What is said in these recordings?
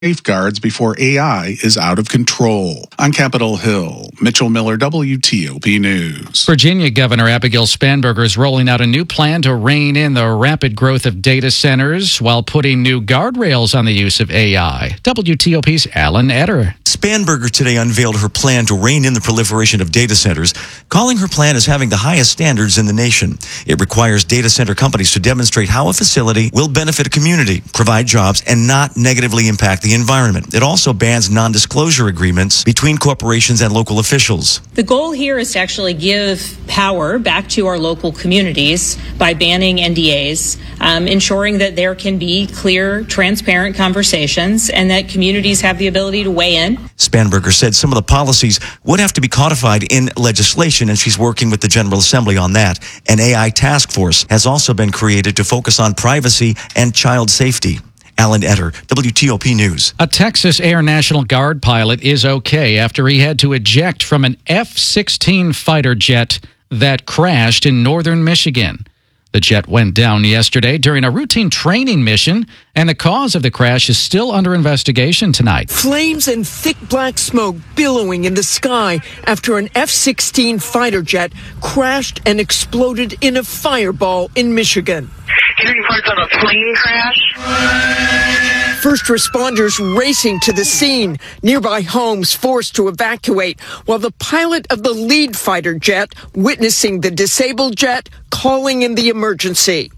safeguards before AI is out of control. On Capitol Hill, Mitchell Miller, WTOP News. Virginia Governor Abigail Spanberger is rolling out a new plan to rein in the rapid growth of data centers while putting new guardrails on the use of AI. WTOP's Alan Etter. Spanberger today unveiled her plan to rein in the proliferation of data centers, calling her plan as having the highest standards in the nation. It requires data center companies to demonstrate how a facility will benefit a community, provide jobs, and not negatively impact the environment. It also bans non-disclosure agreements between corporations and local officials. The goal here is to actually give power back to our local communities by banning NDAs, ensuring that there can be clear, transparent conversations and that communities have the ability to weigh in. Spanberger said some of the policies would have to be codified in legislation, and she's working with the General Assembly on that. An AI task force has also been created to focus on privacy and child safety. Alan Etter, WTOP News. A Texas Air National Guard pilot is okay after he had to eject from an F-16 fighter jet that crashed in northern Michigan. The jet went down yesterday during a routine training mission, and the cause of the crash is still under investigation tonight. Flames and thick black smoke billowing in the sky after an F-16 fighter jet crashed and exploded in a fireball in Michigan. Any reports of a plane crash? First responders racing to the scene, nearby homes forced to evacuate, while the pilot of the lead fighter jet witnessing the disabled jet calling in the emergency.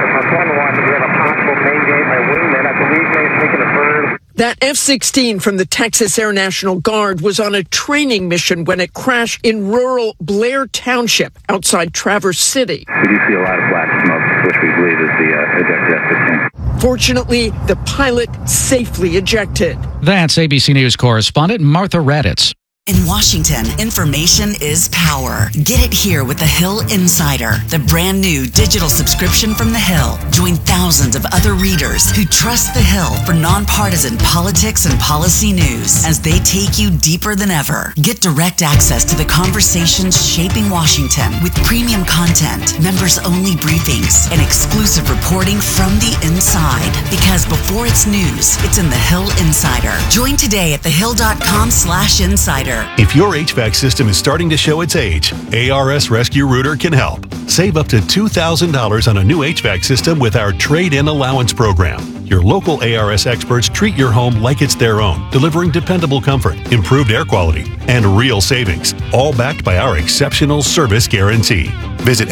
That F-16 from the Texas Air National Guard was on a training mission when it crashed in rural Blair Township outside Traverse City. We do see a lot of black smoke, which we believe is the ejected F-16. Fortunately, the pilot safely ejected. That's ABC News correspondent Martha Raditz. In Washington, information is power. Get it here with The Hill Insider, the brand new digital subscription from The Hill. Join thousands of other readers who trust The Hill for nonpartisan politics and policy news as they take you deeper than ever. Get direct access to the conversations shaping Washington with premium content, members-only briefings, and exclusive reporting from the inside. Because before it's news, it's in The Hill Insider. Join today at thehill.com/insider. If your HVAC system is starting to show its age, ARS Rescue Rooter can help. Save up to $2,000 on a new HVAC system with our Trade-In Allowance Program. Your local ARS experts treat your home like it's their own, delivering dependable comfort, improved air quality, and real savings, all backed by our exceptional service guarantee. Visit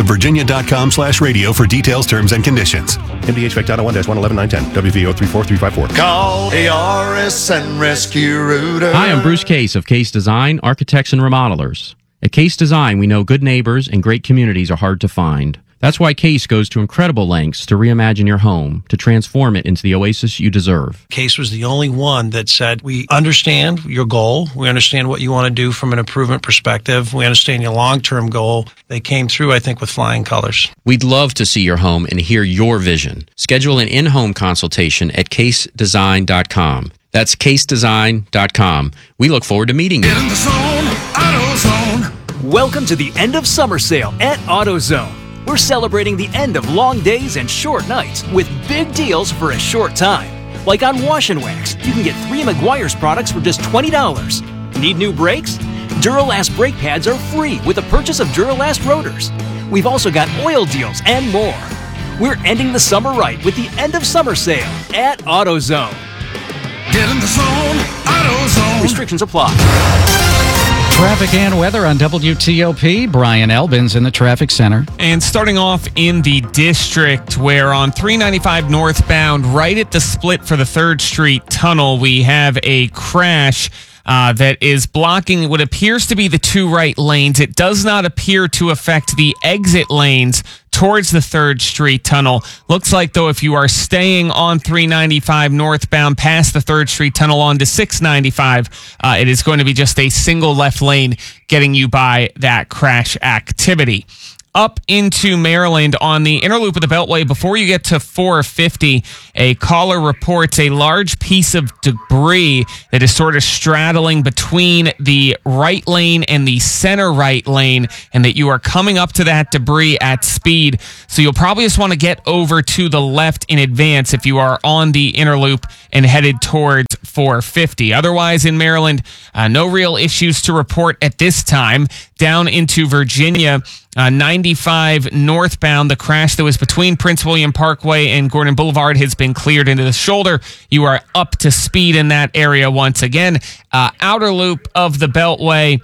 arsofvirginia.com/radio for details, terms, and conditions. MDHVAC Title 1-111910, WVO 34354. Call ARS and Rescue Rooter. Hi, I'm Bruce Case of Case Design, Architects and Remodelers. At Case Design, we know good neighbors and great communities are hard to find. That's why Case goes to incredible lengths to reimagine your home, to transform it into the oasis you deserve. Case was the only one that said, we understand your goal. We understand what you want to do from an improvement perspective. We understand your long-term goal. They came through, I think, with flying colors. We'd love to see your home and hear your vision. Schedule an in-home consultation at casedesign.com. That's casedesign.com. We look forward to meeting you. Get in the zone, AutoZone. Welcome to the end of summer sale at AutoZone. We're celebrating the end of long days and short nights with big deals for a short time. Like on Wash and Wax, you can get 3 Meguiar's products for just $20. Need new brakes? Duralast brake pads are free with the purchase of Duralast rotors. We've also got oil deals and more. We're ending the summer right with the end of summer sale at AutoZone. Get in the zone, AutoZone. Restrictions apply. Traffic and weather on WTOP. Brian Elbin's in the traffic center. And starting off in the district, where on 395 northbound, right at the split for the 3rd Street tunnel, we have a crash that is blocking what appears to be the 2 right lanes. It does not appear to affect the exit lanes towards the 3rd Street tunnel. Looks like, though, if you are staying on 395 northbound past the 3rd Street tunnel onto 695, it is going to be just a single left lane getting you by that crash activity. up into Maryland on the inner loop of the Beltway. Before you get to 450, a caller reports a large piece of debris that is sort of straddling between the right lane and the center right lane, and that you are coming up to that debris at speed. So you'll probably just want to get over to the left in advance if you are on the inner loop and headed towards 450. Otherwise, in Maryland, no real issues to report at this time. Down into Virginia, 95 northbound, the crash that was between Prince William Parkway and Gordon Boulevard has been cleared into the shoulder. You are up to speed in that area once again. Outer loop of the Beltway,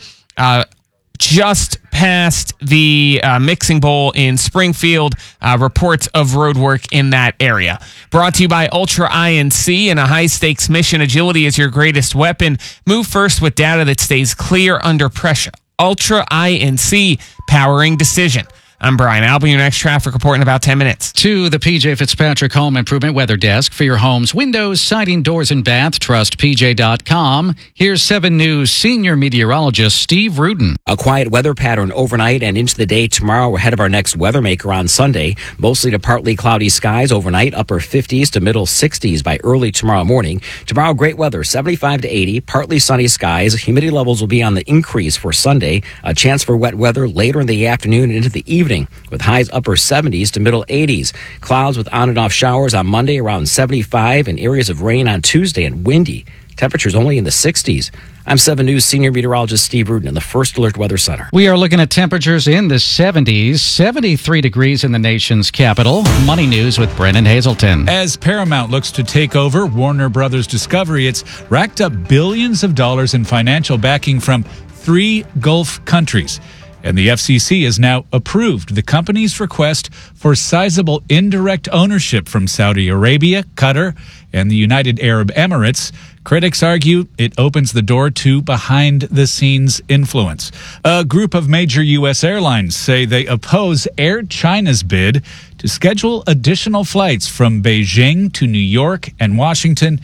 just past the mixing bowl in Springfield, reports of road work in that area. Brought to you by Ultra INC. In a high-stakes mission, agility is your greatest weapon. Move first with data that stays clear under pressure. Ultra INC, powering decision. I'm Brian Alba, your next traffic report in about 10 minutes. To the PJ Fitzpatrick Home Improvement Weather Desk for your home's windows, siding, doors, and bath. Trust PJ.com. Here's 7 News senior meteorologist Steve Rudin. A quiet weather pattern overnight and into the day tomorrow. We're ahead of our next weather maker on Sunday. Mostly to partly cloudy skies overnight, upper 50s to middle 60s by early tomorrow morning. Tomorrow, great weather, 75 to 80, partly sunny skies. Humidity levels will be on the increase for Sunday. A chance for wet weather later in the afternoon and into the evening, with highs upper 70s to middle 80s. Clouds with on and off showers on Monday around 75 and areas of rain on Tuesday and windy. Temperatures only in the 60s. I'm 7 News senior meteorologist Steve Rudin in the First Alert Weather Center. We are looking at temperatures in the 70s, 73 degrees in the nation's capital. Money News with Brennan Hazelton. As Paramount looks to take over Warner Brothers Discovery, it's racked up billions of dollars in financial backing from 3 Gulf countries. And the FCC has now approved the company's request for sizable indirect ownership from Saudi Arabia, Qatar, and the United Arab Emirates. Critics argue it opens the door to behind-the-scenes influence. A group of major U.S. airlines say they oppose Air China's bid to schedule additional flights from Beijing to New York and Washington.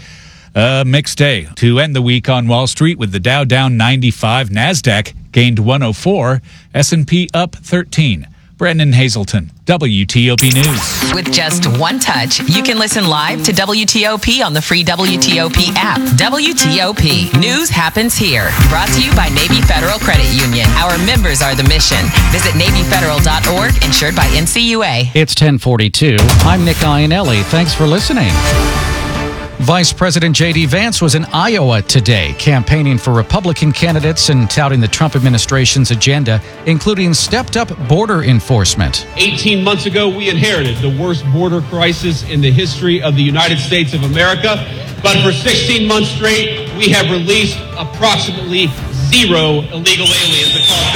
A mixed day to end the week on Wall Street, with the Dow down 95, NASDAQ gained 104, S&P up 13. Brendan Hazelton, WTOP News. With just one touch, you can listen live to WTOP on the free WTOP app. WTOP. News happens here. Brought to you by Navy Federal Credit Union. Our members are the mission. Visit NavyFederal.org, insured by NCUA. It's 10:42. I'm Nick Iannelli. Thanks for listening. Vice President J.D. Vance was in Iowa today, campaigning for Republican candidates and touting the Trump administration's agenda, including stepped-up border enforcement. 18 months ago, we inherited the worst border crisis in the history of the United States of America. But for 16 months straight, we have released approximately 0 illegal aliens across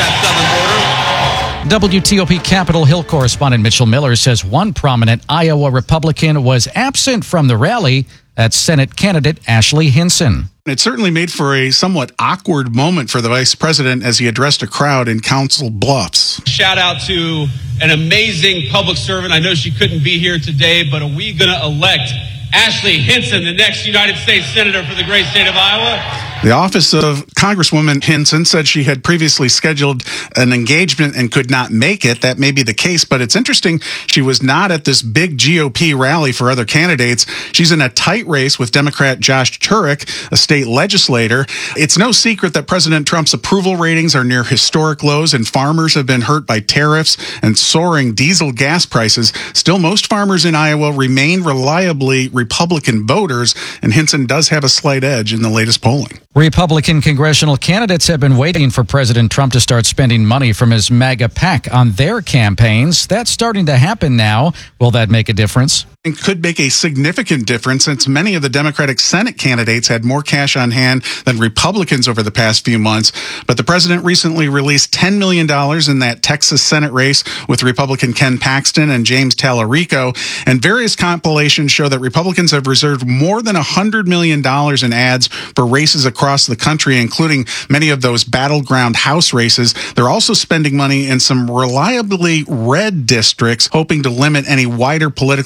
that southern border. WTOP Capitol Hill correspondent Mitchell Miller says one prominent Iowa Republican was absent from the rally. That's Senate candidate Ashley Hinson. It certainly made for a somewhat awkward moment for the vice president as he addressed a crowd in Council Bluffs. Shout out to an amazing public servant. I know she couldn't be here today, but are we going to elect Ashley Hinson, the next United States Senator for the great state of Iowa? The office of Congresswoman Hinson said she had previously scheduled an engagement and could not make it. That may be the case, but it's interesting she was not at this big GOP rally for other candidates. She's in a tight race with Democrat Josh Turek, a state legislator. It's no secret that President Trump's approval ratings are near historic lows, and farmers have been hurt by tariffs and soaring diesel gas prices. Still, most farmers in Iowa remain reliably Republican voters, and Hinson does have a slight edge in the latest polling. Republican congressional candidates have been waiting for President Trump to start spending money from his MAGA PAC on their campaigns. That's starting to happen now. Will that make a difference? It could make a significant difference, since many of the Democratic Senate candidates had more cash on hand than Republicans over the past few months. But the president recently released $10 million in that Texas Senate race with Republican Ken Paxton and James Tallarico. And various compilations show that Republicans have reserved more than $100 million in ads for races across the country, including many of those battleground House races. They're also spending money in some reliably red districts, hoping to limit any wider political damage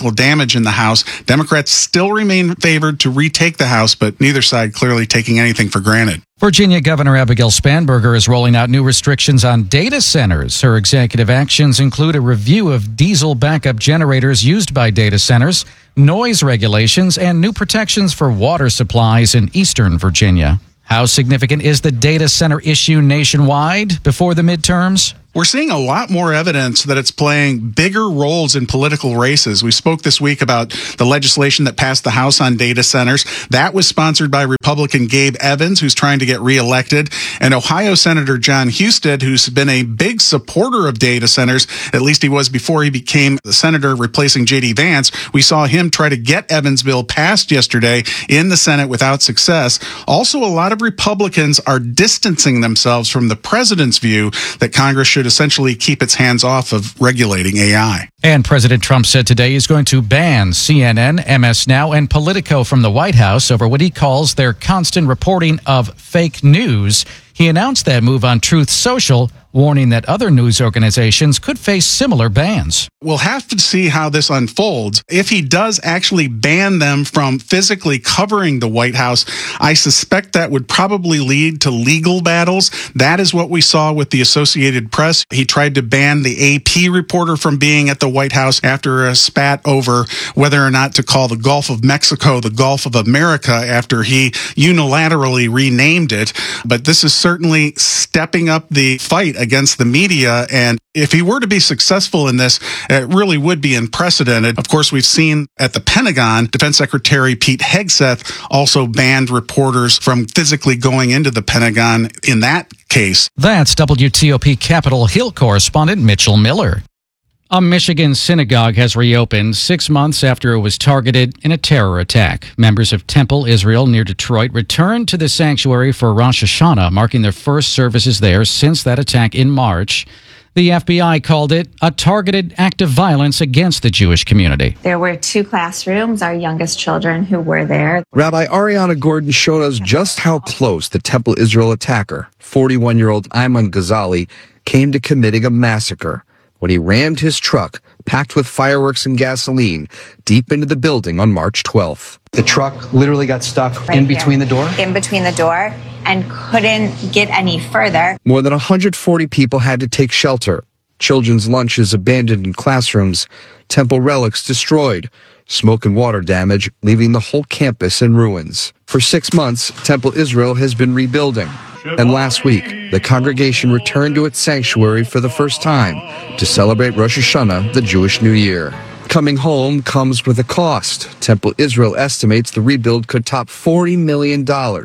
damage in the House. Democrats still remain favored to retake the House, but neither side clearly taking anything for granted. Virginia Governor Abigail Spanberger is rolling out new restrictions on data centers. Her executive actions include a review of diesel backup generators used by data centers, noise regulations, and new protections for water supplies in eastern Virginia. How significant is the data center issue nationwide before the midterms? We're seeing a lot more evidence that it's playing bigger roles in political races. We spoke this week about the legislation that passed the House on data centers. That was sponsored by Republican Gabe Evans, who's trying to get reelected, and Ohio Senator John Husted, who's been a big supporter of data centers. At least he was before he became the senator replacing J.D. Vance. We saw him try to get Evans' bill passed yesterday in the Senate without success. Also, a lot of Republicans are distancing themselves from the president's view that Congress should essentially keep its hands off of regulating AI. And President Trump said today he's going to ban CNN, MS Now, and Politico from the White House over what he calls their constant reporting of fake news. He announced that move on Truth Social, warning that other news organizations could face similar bans. We'll have to see how this unfolds. If he does actually ban them from physically covering the White House, I suspect that would probably lead to legal battles. That is what we saw with the Associated Press. He tried to ban the AP reporter from being at the White House after a spat over whether or not to call the Gulf of Mexico the Gulf of America after he unilaterally renamed it. But this is certainly stepping up the fight against the media, and if he were to be successful in this, it really would be unprecedented. Of course, we've seen at the Pentagon, Defense Secretary Pete Hegseth also banned reporters from physically going into the Pentagon in that case. That's WTOP Capitol Hill correspondent Mitchell Miller. A Michigan synagogue has reopened 6 months after it was targeted in a terror attack. Members of Temple Israel near Detroit returned to the sanctuary for Rosh Hashanah, marking their first services there since that attack in March. The FBI called it a targeted act of violence against the Jewish community. There were 2 classrooms, our youngest children who were there. Rabbi Ariana Gordon showed us just how close the Temple Israel attacker, 41-year-old Ayman Ghazali, came to committing a massacre when he rammed his truck, packed with fireworks and gasoline, deep into the building on March 12th. The truck literally got stuck in between the door? In between the door, and couldn't get any further. More than 140 people had to take shelter. Children's lunches abandoned in classrooms, temple relics destroyed, smoke and water damage, leaving the whole campus in ruins. For 6 months, Temple Israel has been rebuilding. And last week, the congregation returned to its sanctuary for the first time to celebrate Rosh Hashanah, the Jewish New Year. Coming home comes with a cost. Temple Israel estimates the rebuild could top $40 million,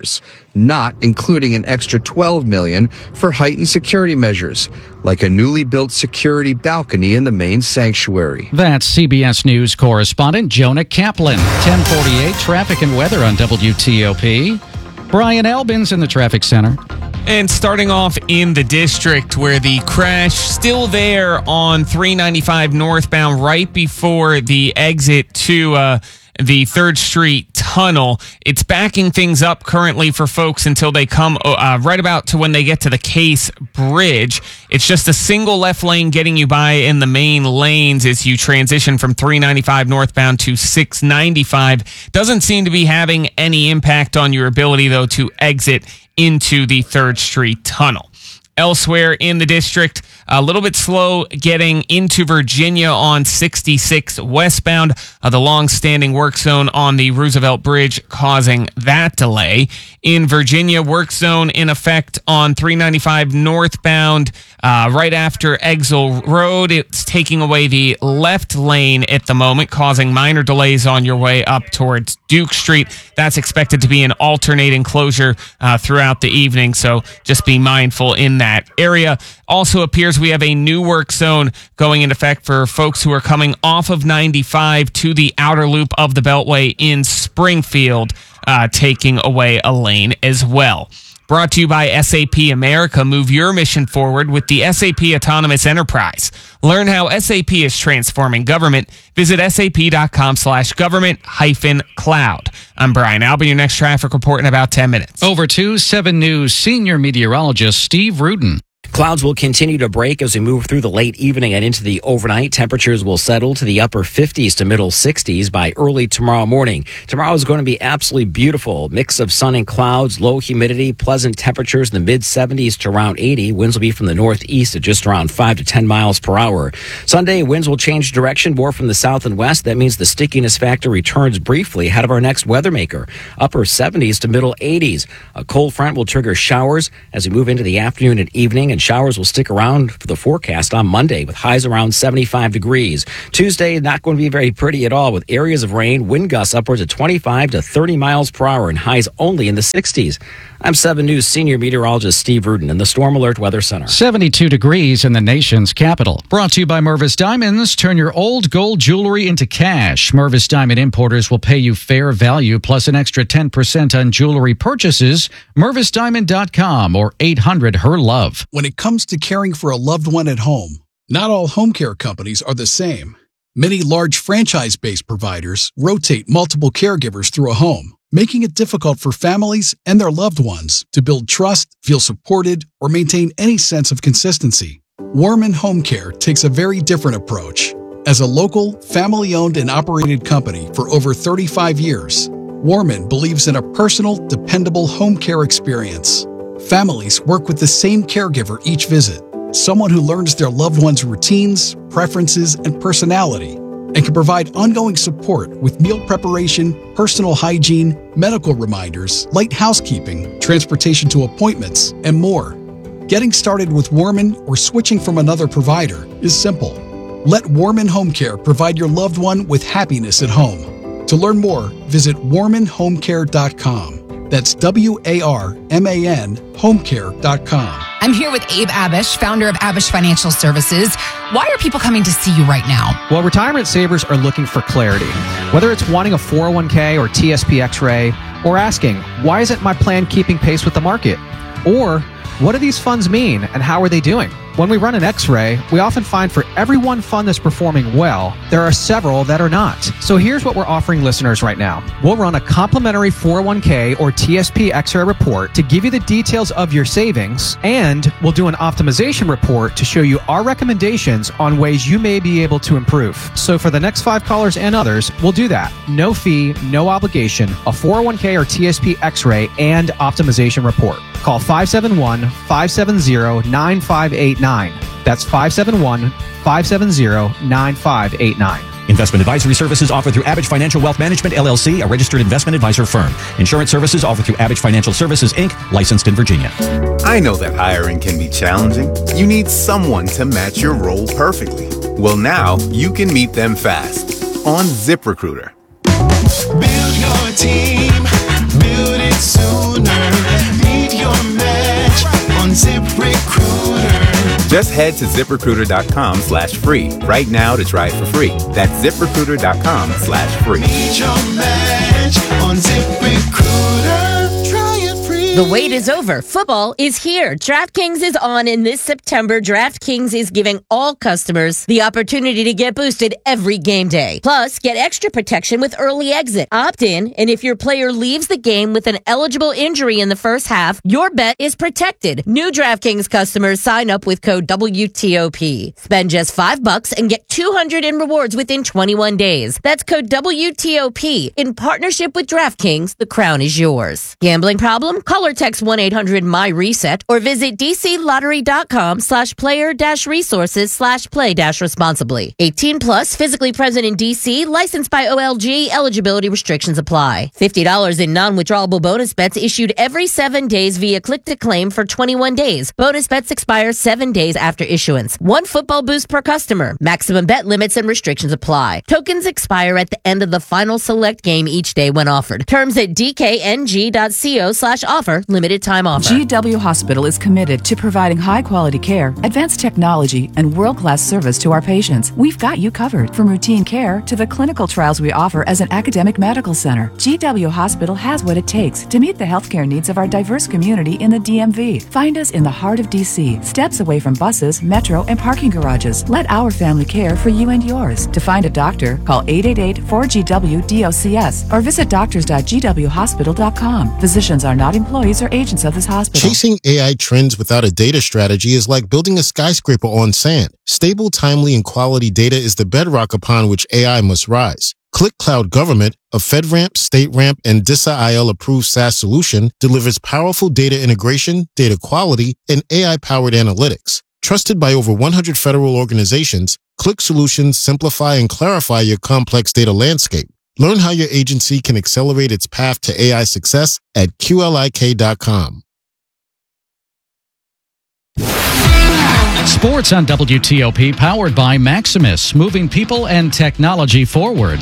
not including an extra $12 million for heightened security measures, like a newly built security balcony in the main sanctuary. That's CBS News correspondent Jonah Kaplan. 1048 traffic and weather on WTOP. Brian Albin's in the traffic center. And starting off in the district where the crash still there on 395 northbound right before the exit to the 3rd Street tunnel. It's backing things up currently for folks until they come right about to when they get to the Case Bridge. It's just a single left lane getting you by in the main lanes as you transition from 395 northbound to 695. Doesn't seem to be having any impact on your ability, though, to exit into the 3rd Street tunnel. Elsewhere in the district, a little bit slow getting into Virginia on 66 westbound. The long-standing work zone on the Roosevelt Bridge causing that delay. In Virginia, work zone in effect on 395 northbound right after Exel Road. It's taking away the left lane at the moment, causing minor delays on your way up towards Duke Street. That's expected to be an alternating closure throughout the evening, so just be mindful in that area. Also appears we have a new work zone going into effect for folks who are coming off of 95 to the outer loop of the Beltway in Springfield, taking away a lane as well. Brought to you by SAP America. Move your mission forward with the SAP Autonomous Enterprise. Learn how SAP is transforming government. Visit sap.com/government-cloud. I'm Brian Albin, your next traffic report in about 10 minutes. Over to 7 News senior meteorologist Steve Rudin. Clouds will continue to break as we move through the late evening and into the overnight. Temperatures will settle to the upper 50s to middle 60s by early tomorrow morning. Tomorrow is going to be absolutely beautiful. Mix of sun and clouds, low humidity, pleasant temperatures in the mid 70s to around 80. Winds will be from the northeast at just around 5 to 10 miles per hour. Sunday, winds will change direction more from the south and west. That means the stickiness factor returns briefly ahead of our next weather maker. Upper 70s to middle 80s. A cold front will trigger showers as we move into the afternoon and evening, and showers will stick around for the forecast on Monday with highs around 75 degrees. Tuesday, not going to be very pretty at all with areas of rain, wind gusts upwards of 25 to 30 miles per hour and highs only in the 60s. I'm 7 News senior meteorologist Steve Rudin in the Storm Alert Weather Center. 72 degrees in the nation's capital. Brought to you by Mervis Diamonds. Turn your old gold jewelry into cash. Mervis Diamond Importers will pay you fair value plus an extra 10% on jewelry purchases. MervisDiamond.com or 800-HER-LOVE. When it comes to caring for a loved one at home, not all home care companies are the same. Many large franchise-based providers rotate multiple caregivers through a home, making it difficult for families and their loved ones to build trust, feel supported, or maintain any sense of consistency. Warman Home Care takes a very different approach. As a local, family-owned and operated company for over 35 years, Warman believes in a personal, dependable home care experience. Families work with the same caregiver each visit, someone who learns their loved one's routines, preferences, and personality, and can provide ongoing support with meal preparation, personal hygiene, medical reminders, light housekeeping, transportation to appointments, and more. Getting started with Warman or switching from another provider is simple. Let Warman Home Care provide your loved one with happiness at home. To learn more, visit warmanhomecare.com. That's WARMAN homecare.com. I'm here with Abe Abish, founder of Abish Financial Services. Why are people coming to see you right now? Well, retirement savers are looking for clarity. Whether it's wanting a 401k or TSP X-ray, or asking, why isn't my plan keeping pace with the market? Or, what do these funds mean and how are they doing? When we run an X-ray, we often find for every one fund that's performing well, there are several that are not. So here's what we're offering listeners right now. We'll run a complimentary 401k or TSP X-ray report to give you the details of your savings, and we'll do an optimization report to show you our recommendations on ways you may be able to improve. So for the next 5 callers and others, we'll do that. No fee, no obligation, a 401k or TSP X-ray and optimization report. Call 571-570-9589. That's 571-570-9589. Investment advisory services offered through Abish Financial Wealth Management, LLC, a registered investment advisor firm. Insurance services offered through Abish Financial Services, Inc., licensed in Virginia. I know that hiring can be challenging. You need someone to match your role perfectly. Well, now you can meet them fast on ZipRecruiter. Build your team, build it sooner. Meet your match on ZipRecruiter. Just head to ZipRecruiter.com/free right now to try it for free. That's ZipRecruiter.com/free. Meet your match on ZipRecruiter. Try it free. The wait is over. Football is here. DraftKings is on, and this September, DraftKings is giving all customers the opportunity to get boosted every game day. Plus, get extra protection with early exit. Opt in, and if your player leaves the game with an eligible injury in the first half, your bet is protected. New DraftKings customers sign up with code WTOP. Spend just $5 and get $200 in rewards within 21 days. That's code WTOP. In partnership with DraftKings, the crown is yours. Gambling problem? Call or text 1-800-MY-RESET or visit dclottery.com/player-resources/play-responsibly. 18 plus, physically present in DC, licensed by OLG, eligibility restrictions apply. $50 in non-withdrawable bonus bets issued every 7 days via click to claim for 21 days. Bonus bets expire 7 days after issuance. 1 football boost per customer. Maximum bet limits and restrictions apply. Tokens expire at the end of the final select game each day when offered. Terms at dkng.co/offer. Limited time offer. GW Hospital is committed to providing high-quality care, advanced technology, and world-class service to our patients. We've got you covered, from routine care to the clinical trials we offer as an academic medical center. GW Hospital has what it takes to meet the healthcare needs of our diverse community in the DMV. Find us in the heart of DC, steps away from buses, metro, and parking garages. Let our family care for you and yours. To find a doctor, call 888-4GW-DOCS or visit doctors.gwhospital.com. Physicians are not employed employees or agents of this hospital. Chasing AI trends without a data strategy is like building a skyscraper on sand. Stable, timely, and quality data is the bedrock upon which AI must rise. ClickCloud Government, a FedRAMP, StateRAMP, and DISA-IL approved SaaS solution, delivers powerful data integration, data quality, and AI-powered analytics. Trusted by over 100 federal organizations, Click Solutions simplify and clarify your complex data landscape. Learn how your agency can accelerate its path to AI success at QLIK.com. Sports on WTOP, powered by Maximus, moving people and technology forward.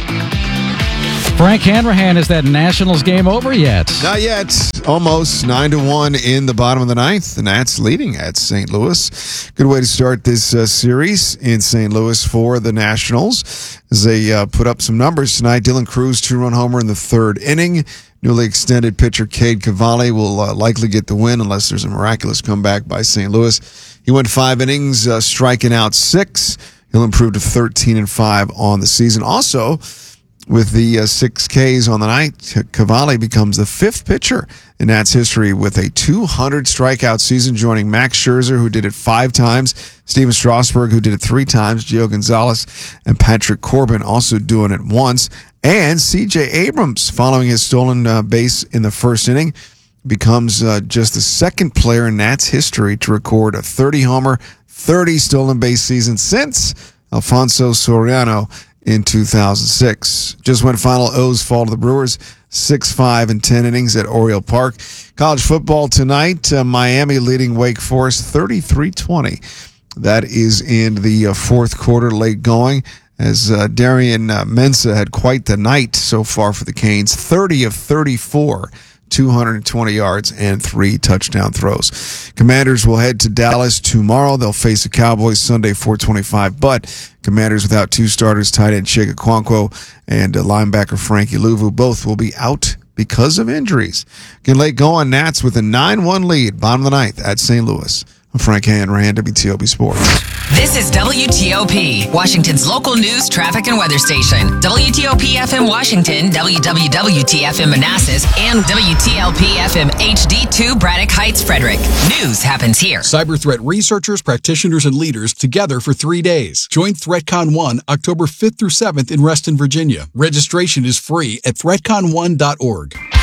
Frank Hanrahan, is that Nationals game over yet? Not yet. Almost 9-1 in the bottom of the ninth. The Nats leading at St. Louis. Good way to start this series in St. Louis for the Nationals as they put up some numbers tonight. Dylan Cruz, 2-run homer in the third inning. Newly extended pitcher Cade Cavalli will likely get the win unless there's a miraculous comeback by St. Louis. He went 5 innings, striking out 6. He'll improve to 13-5 on the season. Also, with the 6 Ks on the night, Cavalli becomes the 5th pitcher in Nats history with a 200 strikeout season, joining Max Scherzer, who did it 5 times, Steven Strasburg, who did it 3 times, Gio Gonzalez, and Patrick Corbin also doing it once. And C.J. Abrams, following his stolen base in the first inning, becomes just the second player in Nats history to record a 30-homer, 30 stolen base season since Alfonso Soriano in 2006. Just when final O's fall to the Brewers, 6-5 in 10 innings at Oriole Park. College football tonight, Miami leading Wake Forest 33-20. That is in the fourth quarter, late going, as Darian Mensah had quite the night so far for the Canes. 30 of 34, 220 yards and 3 touchdown throws. Commanders will head to Dallas tomorrow. They'll face the Cowboys Sunday, 4:25. But Commanders without 2 starters, tight end Chig Okonkwo and linebacker Frankie Luvu, both will be out because of injuries. Again, late going, Nats with a 9-1 lead, bottom of the ninth at St. Louis. I'm Frank Hanrahan, WTOP Sports. This is WTOP, Washington's local news, traffic, and weather station. WTOP FM Washington, WWWT FM Manassas, and WTLP FM HD2 Braddock Heights, Frederick. News happens here. Cyber threat researchers, practitioners, and leaders together for 3 days. Join ThreatCon 1 October 5th through 7th in Reston, Virginia. Registration is free at threatcon1.org.